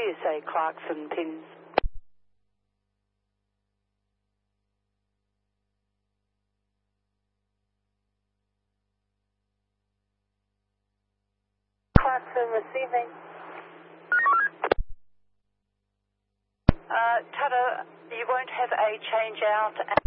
PSA Clarkson pins. Clarkson receiving. Tata, you won't have a change out.